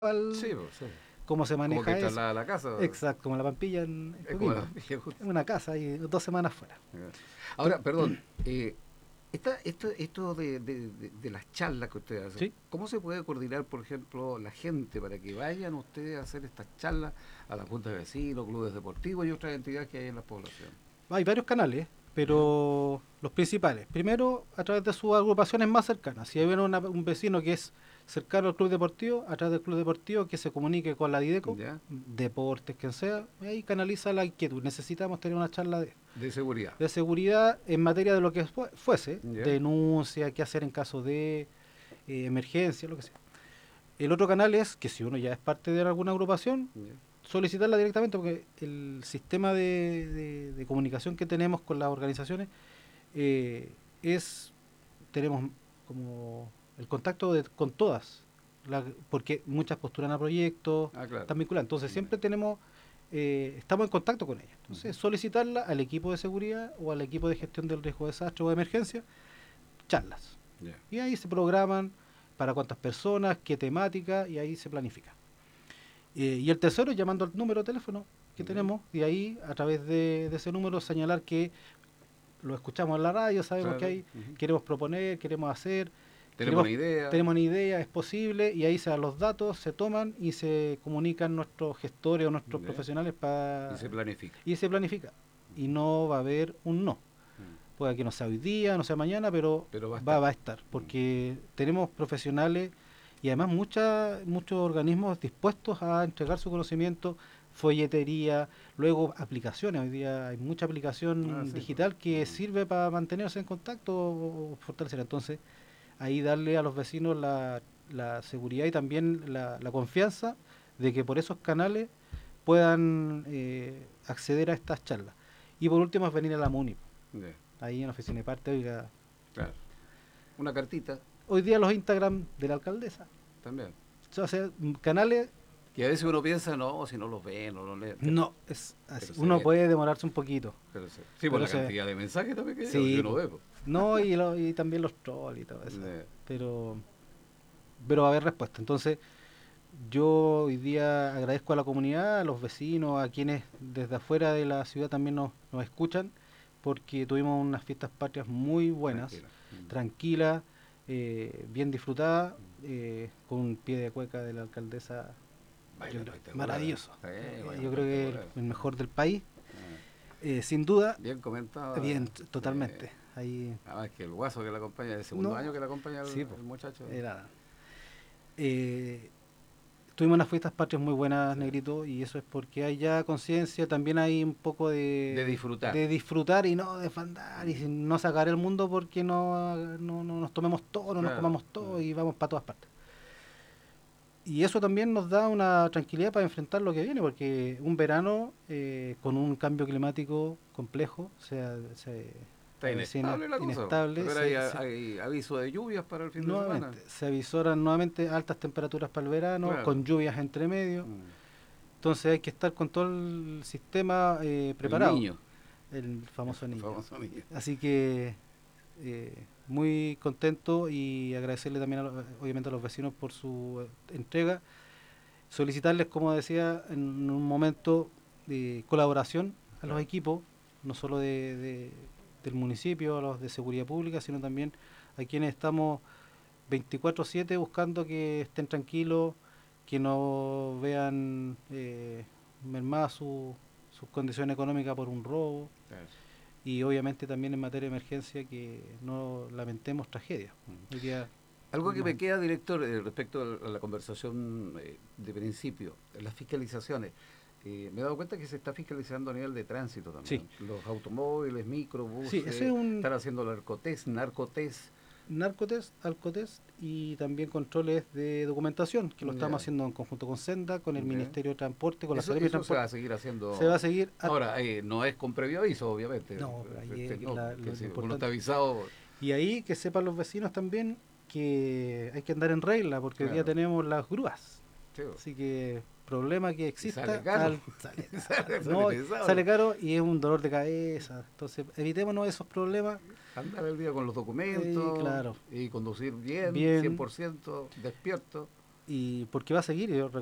Sí, pues, sí. cómo se Como que maneja eso. traslada a la casa. Exacto, como la Pampilla en Es como Coquimbo. justo. En una casa y 2 semanas fuera. Ahora, perdón, esto de las charlas que ustedes hacen, ¿Sí? ¿cómo se puede coordinar, por ejemplo, la gente para que vayan ustedes a hacer estas charlas a las juntas de vecinos, clubes deportivos y otras entidades que hay en la población? Hay varios canales, ¿Ya? pero los principales. Primero, a través de sus agrupaciones más cercanas. Si hay un vecino que es cercano al club deportivo, a través del club deportivo que se comunique con la Dideco, ¿Ya? deportes, quien sea, y ahí canaliza la inquietud. Necesitamos tener una charla De seguridad. de seguridad en materia de lo que fuese, ¿Ya? denuncia, qué hacer en caso de emergencia, lo que sea. El otro canal es que si uno ya es parte de alguna agrupación, ¿Ya? solicitarla directamente porque el sistema de comunicación que tenemos con las organizaciones eh, es, tenemos como el contacto con todas, porque muchas postulan a proyectos, Ah, claro. están vinculadas, entonces Ya. siempre estamos en contacto con ellas. Ujú. Entonces solicitarla al equipo de seguridad o al equipo de gestión del riesgo de desastre o de emergencia, charlas. Ya. Y ahí se programan para cuántas personas, qué temática, y ahí se planifica. Y el tercero, llamando al número de teléfono que Ya. tenemos, y ahí, a través de ese número, señalar que lo escuchamos en la radio, sabemos que Claro. hay, Ujú. queremos proponer, queremos hacer, Tenemos queremos, una idea tenemos una idea, es posible, y ahí se dan los datos, se toman y se comunican nuestros gestores o nuestros ya, profesionales y se planifica. y se planifica. Y no va a haber un no. Mm. Puede que no sea hoy día, no sea mañana, pero Pero va a va, estar. va a estar, Mm. porque tenemos profesionales y además muchos organismos dispuestos a entregar su conocimiento, folletería, luego aplicaciones. Hoy día hay mucha Ah, aplicación sí, pues. digital que Mm. sirve para mantenerse en contacto o fortalecer. Entonces, ahí darle a los vecinos la seguridad y también la confianza de que por esos canales puedan acceder a estas charlas. Y por último es venir a la MUNI, Ya, ahí en la oficina de parte, oiga, claro. Una cartita hoy día los Instagram de la alcaldesa, también. o sea, canales, Que a veces uno piensa, no, si no los ven, no los leen, no, es pero así. se Uno ven. puede demorarse un poquito, Sí, por pero la se ve. cantidad de mensajes también que Sí, uno pues. ve. Pues. No, y también los trolls y todo eso. Eh, Pero, pero va a haber respuesta. Entonces, yo hoy día agradezco a la comunidad, a los vecinos, a quienes desde afuera de la ciudad también nos escuchan, porque tuvimos unas fiestas patrias muy buenas, tranquila. Mm. tranquilas, bien disfrutadas, con un pie de cueca de la alcaldesa, Baila yo creo, espectacular, ¿eh? maravilloso. Sí, baila Yo creo que espectacular. el mejor del país, Eh, sin duda, bien comentada. bien, totalmente. Ahí, Además que el guaso que la acompaña, el segundo no, año que la acompaña sí, pues, el muchacho. era. eh, Tuvimos unas fiestas patrias muy buenas, Sí. Negrito, y eso es porque hay ya conciencia, también hay un poco De disfrutar. de disfrutar y no de desfandar y Mm. no sacar el mundo porque no nos tomemos todo, no nos Claro. comamos todo y vamos para todas partes. Y eso también nos da una tranquilidad para enfrentar lo que viene, porque un verano con un cambio climático complejo, se Está avecina inestable la cosa. inestable, Pero hay aviso de lluvias para el fin de semana. nuevamente, se avisoran nuevamente altas temperaturas para el verano, Claro. con lluvias entre medio. Mm. Entonces hay que estar con todo el sistema El preparado, niño. el famoso El niño. famoso niño. Así que muy contento y agradecerle también obviamente a los vecinos por su entrega. Solicitarles, como decía, en un momento de colaboración a los Claro. equipos, no solo del municipio, a los de seguridad pública, sino también a quienes estamos 24/7 buscando que estén tranquilos, que no vean mermadas sus condiciones económicas por un robo Claro. y obviamente también en materia de emergencia que no lamentemos tragedias. Mm. Hoy día, Algo que más- me queda, director, respecto a la conversación de principio, las fiscalizaciones. Me he dado cuenta que se está fiscalizando a nivel de tránsito sí, también. Los automóviles, sí, ese es microbuses, un están haciendo narcotest. narcotest, alcotest y también controles de documentación que lo estamos Ya, haciendo en conjunto con Senda, con el ya. Ministerio de Transporte, con la Eso, Seremi de eso se va a Transporte. seguir Se va a haciendo. seguir. Ahora, no es con previo aviso, obviamente. No, pero ahí No, lo porque si uno está importante. avisado, Y ahí que sepan los vecinos también que hay que andar en regla, porque hoy día claro. tenemos las grúas. Sí, Así que problema que y sale exista, caro. sale sale, caro. sale No, pesado. sale caro y es un dolor de cabeza. Entonces, evitémonos esos problemas. Andar al día con los documentos Claro, y conducir bien, bien. 100% despierto. y porque va a seguir. Yo